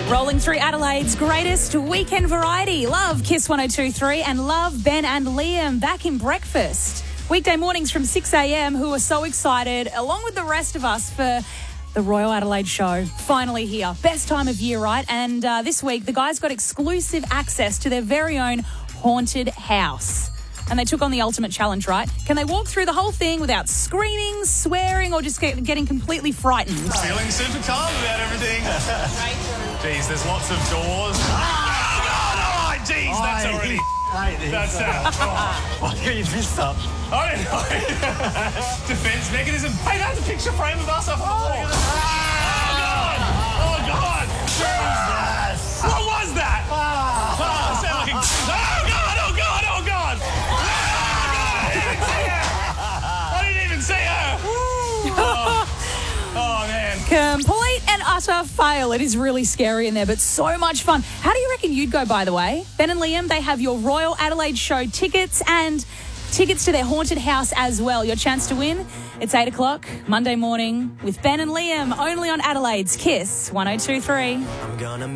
Rolling through Adelaide's greatest weekend variety. Love Kiss 102.3 and love Ben and Liam back in breakfast. Weekday mornings from 6 a.m. who are so excited, along with the rest of us, for the Royal Adelaide Show. Finally here. Best time of year, right? And this week, the guys got exclusive access to their very own haunted house. And they took on the ultimate challenge, right? Can they walk through the whole thing without screaming, swearing, or just getting completely frightened? Feeling super calm about everything. Jeez, there's lots of doors. Oh, God! Oh, jeez, that's already... That's Why got your fist up? I don't know. Defense mechanism. Hey, that's a picture frame of us up on the wall. Oh, God! Oh, God! Jesus! What was that? Sound like a... Oh, God! Oh, God! Oh, God! I didn't even see her. Oh, man. Complete and utter fail. It is really scary in there, but so much fun. How do you reckon you'd go, by the way? Ben and Liam, they have your Royal Adelaide Show tickets and tickets to their haunted house as well. Your chance to win, it's 8 o'clock, Monday morning, with Ben and Liam, only on Adelaide's Kiss 102.3.